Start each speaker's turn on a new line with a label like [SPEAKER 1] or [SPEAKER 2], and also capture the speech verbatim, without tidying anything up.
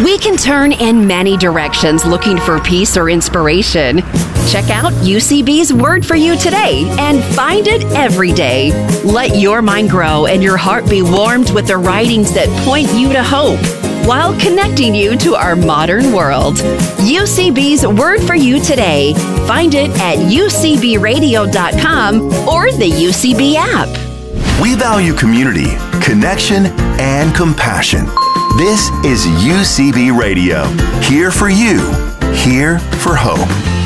[SPEAKER 1] We can turn in many directions looking for peace or inspiration. Check out U C B's Word for You today and find it every day. Let your mind grow and your heart be warmed with the writings that point you to hope while connecting you to our modern world. U C B's Word for You today. Find it at u c b radio dot com or the U C B app.
[SPEAKER 2] We value community, connection, and compassion. This is U C B Radio. Here for you. Here for hope.